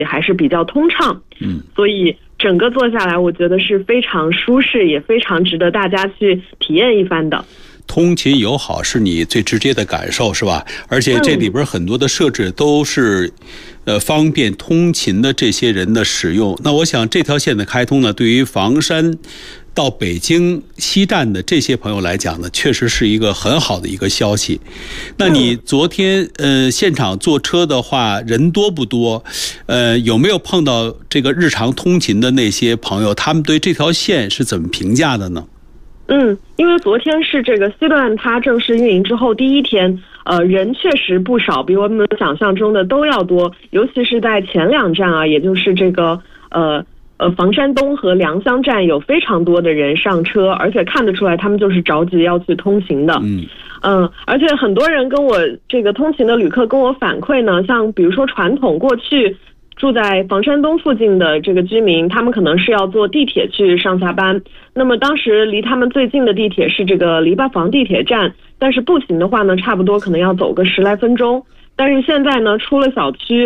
还是比较通畅，所以整个做下来，我觉得是非常舒适，也非常值得大家去体验一番的。 通勤友好是你最直接的感受，是吧？而且这里边很多的设置都是方便通勤的这些人的使用。那我想这条线的开通呢，对于房山到北京西站的这些朋友来讲呢，确实是一个很好的一个消息。那你昨天现场坐车的话，人多不多？有没有碰到这个日常通勤的那些朋友？他们对这条线是怎么评价的呢？ 因为昨天是这个西段它正式运营之后第一天，人确实不少，比我们想象中的都要多，尤其是在前2站啊，也就是这个房山东和良乡站有非常多的人上车，而且看得出来他们就是着急要去通行的。而且很多人跟我这个通勤的旅客跟我反馈呢，像比如说传统过去住在房山东附近的这个居民，他们可能是要坐地铁去上下班，那么当时离他们最近的地铁是这个篱笆房地铁站，但是步行的话呢，差不多可能要走个10来分钟。但是现在呢，出了小区